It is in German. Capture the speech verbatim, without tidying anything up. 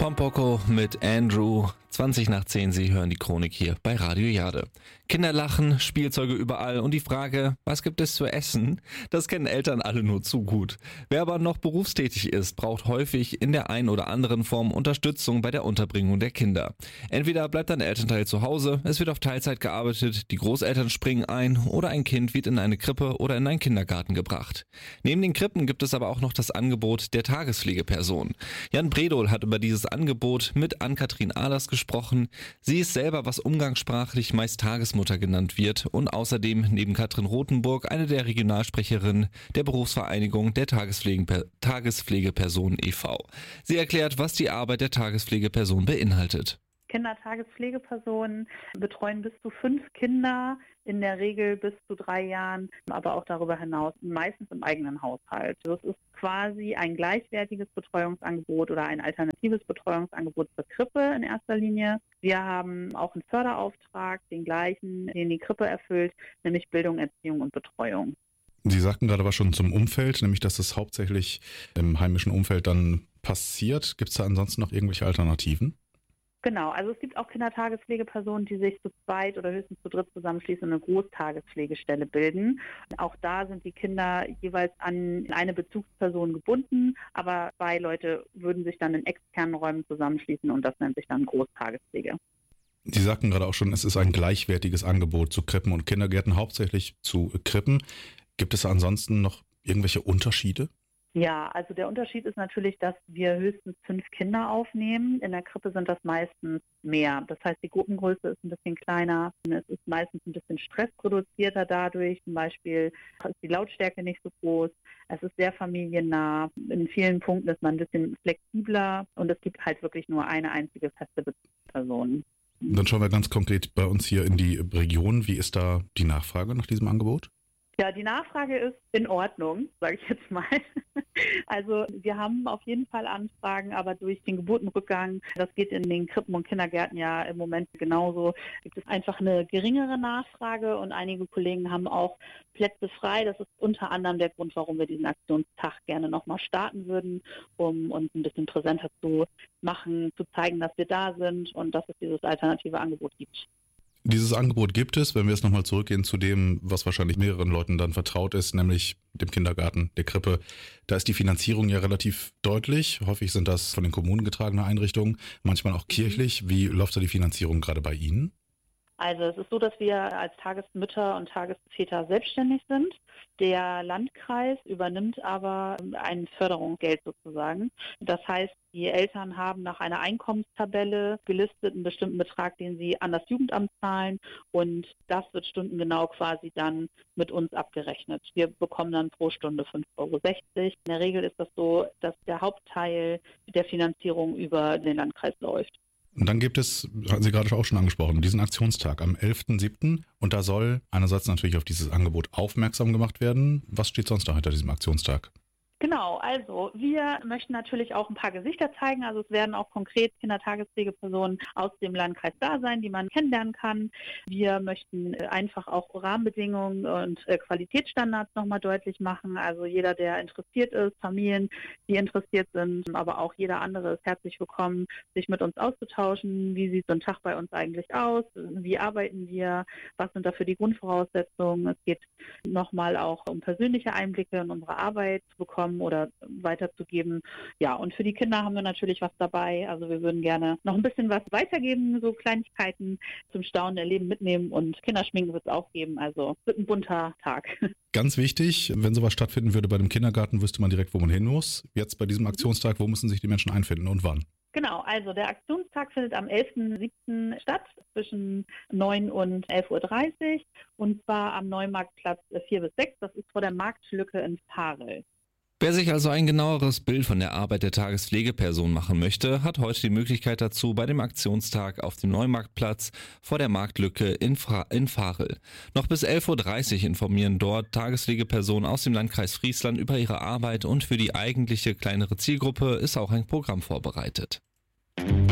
Pompoko mit Andrew. zwanzig nach zehn, Sie hören die Chronik hier bei Radio Jade. Kinder lachen, Spielzeuge überall und die Frage, was gibt es zu essen? Das kennen Eltern alle nur zu gut. Wer aber noch berufstätig ist, braucht häufig in der einen oder anderen Form Unterstützung bei der Unterbringung der Kinder. Entweder bleibt ein Elternteil zu Hause, es wird auf Teilzeit gearbeitet, die Großeltern springen ein oder ein Kind wird in eine Krippe oder in einen Kindergarten gebracht. Neben den Krippen gibt es aber auch noch das Angebot der Tagespflegeperson. Jan Bredohl hat über dieses Angebot mit Ann-Kathrin Ahlers gesprochen. Gesprochen. Sie ist selber, was umgangssprachlich meist Tagesmutter genannt wird und außerdem neben Katrin Rothenburg eine der Regionalsprecherinnen der Berufsvereinigung der Tagespflege- Tagespflegeperson e V Sie erklärt, was die Arbeit der Tagespflegeperson beinhaltet. Kindertagespflegepersonen betreuen bis zu fünf Kinder, in der Regel bis zu drei Jahren, aber auch darüber hinaus, meistens im eigenen Haushalt. Das ist quasi ein gleichwertiges Betreuungsangebot oder ein alternatives Betreuungsangebot zur Krippe in erster Linie. Wir haben auch einen Förderauftrag, den gleichen, den die Krippe erfüllt, nämlich Bildung, Erziehung und Betreuung. Sie sagten gerade was schon zum Umfeld, nämlich dass es hauptsächlich im heimischen Umfeld dann passiert. Gibt es da ansonsten noch irgendwelche Alternativen? Genau, also es gibt auch Kindertagespflegepersonen, die sich zu zweit oder höchstens zu dritt zusammenschließen und eine Großtagespflegestelle bilden. Auch da sind die Kinder jeweils an eine Bezugsperson gebunden, aber zwei Leute würden sich dann in externen Räumen zusammenschließen und das nennt sich dann Großtagespflege. Sie sagten gerade auch schon, es ist ein gleichwertiges Angebot zu Krippen und Kindergärten, hauptsächlich zu Krippen. Gibt es ansonsten noch irgendwelche Unterschiede? Ja, also der Unterschied ist natürlich, dass wir höchstens fünf Kinder aufnehmen. In der Krippe sind das meistens mehr. Das heißt, die Gruppengröße ist ein bisschen kleiner. Es ist meistens ein bisschen stressreduzierter dadurch. Zum Beispiel ist die Lautstärke nicht so groß. Es ist sehr familiennah. In vielen Punkten ist man ein bisschen flexibler und es gibt halt wirklich nur eine einzige feste Bezugsperson. Dann schauen wir ganz konkret bei uns hier in die Region. Wie ist da die Nachfrage nach diesem Angebot? Ja, die Nachfrage ist in Ordnung, sage ich jetzt mal. Also wir haben auf jeden Fall Anfragen, aber durch den Geburtenrückgang, das geht in den Krippen und Kindergärten ja im Moment genauso, gibt es einfach eine geringere Nachfrage und einige Kollegen haben auch Plätze frei. Das ist unter anderem der Grund, warum wir diesen Aktionstag gerne nochmal starten würden, um uns ein bisschen präsenter zu machen, zu zeigen, dass wir da sind und dass es dieses alternative Angebot gibt. Dieses Angebot gibt es, wenn wir jetzt nochmal zurückgehen zu dem, was wahrscheinlich mehreren Leuten dann vertraut ist, nämlich dem Kindergarten, der Krippe. Da ist die Finanzierung ja relativ deutlich. Häufig sind das von den Kommunen getragene Einrichtungen, manchmal auch kirchlich. Wie läuft da die Finanzierung gerade bei Ihnen? Also es ist so, dass wir als Tagesmütter und Tagesväter selbstständig sind. Der Landkreis übernimmt aber ein Förderungsgeld sozusagen. Das heißt, die Eltern haben nach einer Einkommenstabelle gelistet einen bestimmten Betrag, den sie an das Jugendamt zahlen und das wird stundengenau quasi dann mit uns abgerechnet. Wir bekommen dann pro Stunde fünf Euro sechzig. In der Regel ist das so, dass der Hauptteil der Finanzierung über den Landkreis läuft. Und dann gibt es, hatten Sie gerade auch schon angesprochen, diesen Aktionstag am elften siebten und da soll einerseits natürlich auf dieses Angebot aufmerksam gemacht werden. Was steht sonst noch hinter diesem Aktionstag? Genau, also wir möchten natürlich auch ein paar Gesichter zeigen. Also es werden auch konkret Kindertagespflegepersonen aus dem Landkreis da sein, die man kennenlernen kann. Wir möchten einfach auch Rahmenbedingungen und Qualitätsstandards nochmal deutlich machen. Also jeder, der interessiert ist, Familien, die interessiert sind, aber auch jeder andere ist herzlich willkommen, sich mit uns auszutauschen. Wie sieht so ein Tag bei uns eigentlich aus? Wie arbeiten wir? Was sind dafür die Grundvoraussetzungen? Es geht nochmal auch um persönliche Einblicke in unsere Arbeit zu bekommen oder weiterzugeben. Ja, und für die Kinder haben wir natürlich was dabei. Also wir würden gerne noch ein bisschen was weitergeben, so Kleinigkeiten zum Staunen, Erleben, mitnehmen und Kinderschminken wird es auch geben. Also es wird ein bunter Tag. Ganz wichtig, wenn sowas stattfinden würde bei dem Kindergarten, wüsste man direkt, wo man hin muss. Jetzt bei diesem Aktionstag, wo müssen sich die Menschen einfinden und wann? Genau, also der Aktionstag findet am elften siebten statt, zwischen neun und elf Uhr dreißig und zwar am Neumarktplatz vier bis sechs. Das ist vor der Marktlücke in Varel. Wer sich also ein genaueres Bild von der Arbeit der Tagespflegeperson machen möchte, hat heute die Möglichkeit dazu bei dem Aktionstag auf dem Neumarktplatz vor der Marktlücke in, Fra- in Varel. Noch bis elf Uhr dreißig informieren dort Tagespflegepersonen aus dem Landkreis Friesland über ihre Arbeit und für die eigentliche kleinere Zielgruppe ist auch ein Programm vorbereitet.